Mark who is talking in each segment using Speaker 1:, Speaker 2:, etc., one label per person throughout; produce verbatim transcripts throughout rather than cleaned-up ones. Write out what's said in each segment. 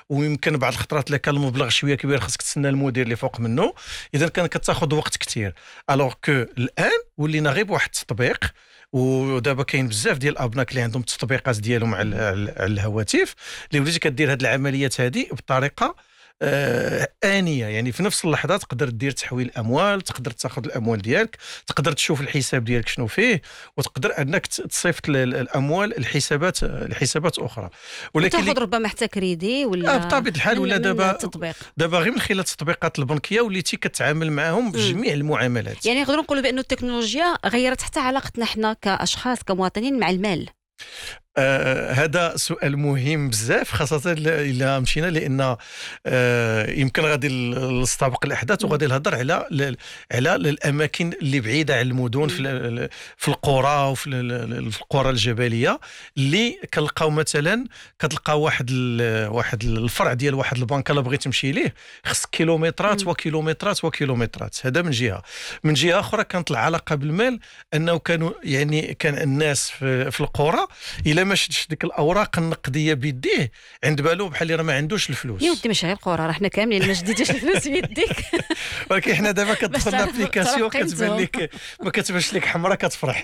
Speaker 1: ويمكن بعض الخطرات الا كان المبلغ شويه كبير خاصك تسنى المدير اللي فوق منه، اذا كان كتاخذ وقت كثير. الوغ كو الان ولينا غير بواحد التطبيق، ودابا كاين بزاف ديال الابناء اللي عندهم التطبيقات ديالهم على على الهواتف اللي وليتي كدير هاد العمليات هذه بطريقه آه آنية. يعني في نفس اللحظة تقدر دير تحويل أموال، تقدر تاخذ الأموال ديالك، تقدر تشوف الحساب ديالك شنو فيه، وتقدر أنك تصيفط الأموال الحسابات الحسابات أخرى.
Speaker 2: ولكن تاخذ ربما حتى كريدي ولا
Speaker 1: آه بطبيعة الحال، ولا دابا
Speaker 2: التطبيق
Speaker 1: دابا غير من خلال التطبيقات البنكية وليتي كتعامل معهم في جميع المعاملات.
Speaker 2: يعني نقدروا نقولوا بأن التكنولوجيا غيرت حتى علاقتنا حنا كأشخاص كمواطنين مع المال.
Speaker 1: آه هذا سؤال مهم بزاف، خاصة إلا مشينا، لأن آه يمكن غادي نستبق الأحداث وغادي نهضر على على الأماكن اللي بعيدة عن المدن، في في القرى وفي القرى الجبلية، اللي كنلقاو مثلا كتلقاو واحد واحد الفرع ديال واحد البنك الا بغيت تمشي ليه خص كيلومترات وكيلومترات وكيلومترات. هذا من جهة. من جهة أخرى كانت العلاقة بالمال أنه كانوا يعني كان الناس في, في القرى إلا ما شدش ديك الاوراق النقديه بيديه عند بالو بحال اللي راه ما عندوش الفلوس.
Speaker 2: يا ودي ماشي غير القرى، راه حنا كاملين ما شديتيش الفلوس بيديك.
Speaker 1: ولكن حنا دابا كتدخل لابليكاسيون كتبان لك ما كتبانش لك حمراء كتفرح.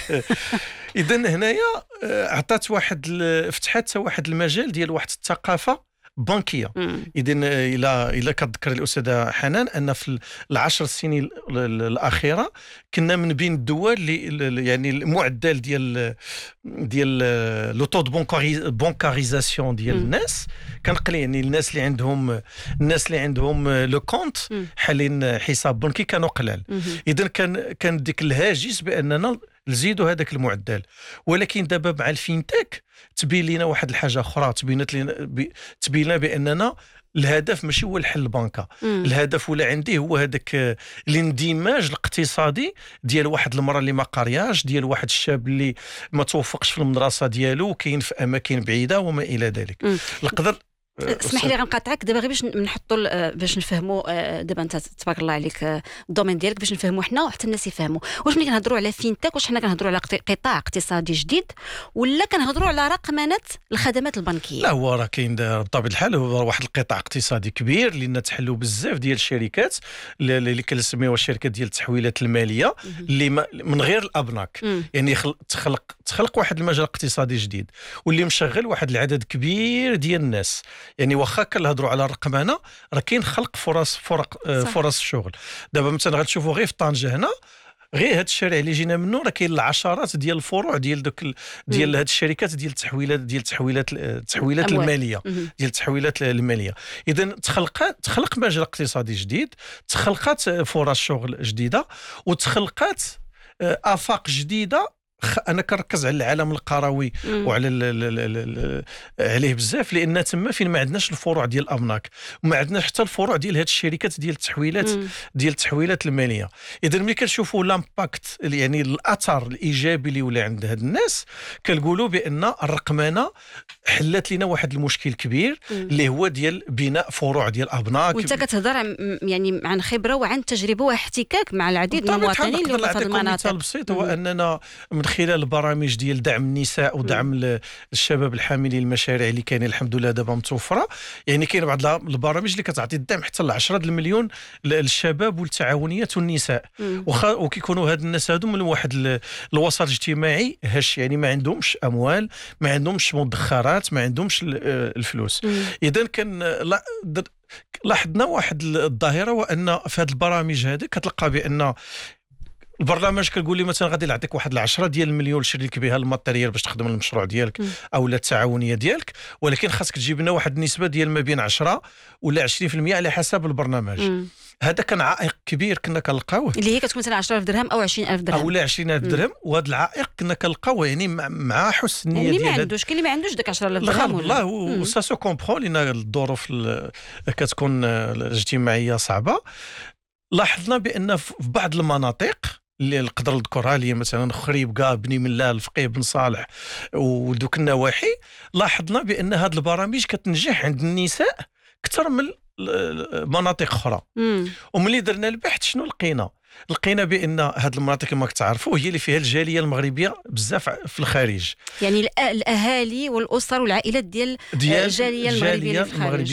Speaker 1: اذا هنايا عطات واحد فتحت واحد المجال ديال واحد الثقافه بنكيه. اذا الى الى كتذكر الاستاذه حنان ان في العشر سنين الاخيره كنا من بين الدول اللي يعني المعدل ديال ديال لو طو دو بونكاريزاسيون ديال الناس كان قليل. يعني الناس اللي عندهم الناس اللي عندهم لو كونت حالين حساب بنكي كانوا قلال. اذا كان كان ديك الهاجس باننا نزيدوا هذاك المعدل. ولكن دابا مع الفينتك تبين لنا واحد الحاجه اخرى، تبينت لنا تبين لنا باننا الهدف ماشي هو الحل البنكه، الهدف ولا عندي هو هذاك الاندماج الاقتصادي ديال واحد المراه اللي ما قارياش، ديال واحد الشاب اللي ما توفقش في المدرسه ديالو وكاين في اماكن بعيده وما الى ذلك. نقدر
Speaker 2: اسمح لي غنقاطعك دابا غير باش نحطوا باش نفهموا. دابا انت تبارك الله عليك الدومين ديالك باش نفهموا حنا وحتى الناس يفهموا. واش ملي كنهضروا على فينتك واش حنا كنهضروا على قطاع اقتصادي جديد ولا كنهضروا على رقمنه الخدمات البنكيه؟
Speaker 1: لا، هو راه كاين بطبيعه الحال هو واحد القطاع اقتصادي كبير اللي تحلوا بزاف ديال الشركات اللي كنسميوها الشركات ديال التحويلات الماليه اللي من غير الابناك. يعني تخلق تخلق واحد المجال اقتصادي جديد واللي مشغل واحد العدد كبير ديال الناس. يعني واخا كنهضروا على الرقمنه راه كاين خلق فرص فرق فرص الشغل. دابا مثلا غتشوفوا غير في طنجه هنا، غير هذا الشارع اللي جينا منه راه كاين العشرات ديال الفروع ديال دوك ديال هاد الشركات ديال التحويلات ديال التحويلات التحويلات الماليه ديال التحويلات الماليه. اذا تخلقات تخلق مجال اقتصادي جديد، تخلقات فرص شغل جديده، وتخلقات افاق جديده. انا كنركز على العالم القروي وعلى ال ال ال ال عليه بزاف، لان تما فين ما عندناش الفروع ديال الابناك وما عندناش حتى الفروع ديال هاد الشركات ديال التحويلات ديال التحويلات الماليه. اذا ملي كنشوفوا لامباكت يعني الاثر الايجابي اللي ولا عند هاد الناس كنقولوا بان الرقمنه حلت لنا واحد المشكل كبير اللي هو ديال بناء فروع ديال الابناك.
Speaker 2: وانت كتهضر يعني عن خبره وعن تجربه واحتكاك مع العديد من المواطنين اللي في هذه المناطق.
Speaker 1: مثال بسيط هو اننا من خلال البرامج ديال دعم النساء ودعم الشباب الحاملين المشاريع اللي كاينين الحمد لله دابا متوفره. يعني كاين بعض البرامج اللي كتعطي الدعم حتى ل عشرة المليون للشباب والتعاونيات والنساء، وكيكونوا هاد الناس هادو من واحد الوسط الاجتماعي هش، يعني ما عندهمش اموال، ما عندهمش مدخرات، ما عندهمش الفلوس. اذا كان لاحظنا واحد الظاهره، وان في هاد البرامج هذه كتلقى بان البرنامج كنقول لي مثلا غادي نعطيك واحد العشرة ديال المليون شريك بها الماتيريال باش تخدم المشروع ديالك او لا التعاونيه ديالك، ولكن خاصك تجيب لنا واحد النسبه ديال ما بين عشرة ولا عشرين بالمئة على حسب البرنامج. مم. هذا كان عائق كبير كنا كنلقاوه،
Speaker 2: اللي هي كتكون مثلا عشرة آلاف درهم او عشرين ألف درهم
Speaker 1: او لا عشرين ألف درهم. وهذا العائق كنا كنلقاوه يعني مع حسن النيه
Speaker 2: يعني
Speaker 1: ديال
Speaker 2: ما عندوش كاين اللي ما عندوش داك عشرة آلاف درهم
Speaker 1: والله وسا سو كومبرون لان الظروف كتكون الاجتماعيه صعبه. لاحظنا بان في بعض المناطق اللي نقدر نذكرها اللي مثلا خريبكا، بني ملال، الفقيه بن صالح ودوك النواحي، لاحظنا بان هذه البرامج كتنجح عند النساء اكثر من مناطق اخرى. وملي درنا البحث شنو لقينا؟ لقينا بان هذه المناطق كما كتعرفوا هي اللي فيها الجاليه المغربيه بزاف في الخارج،
Speaker 2: يعني الاهالي والاسر والعائلات ديال الجاليه المغربيه في الخارج.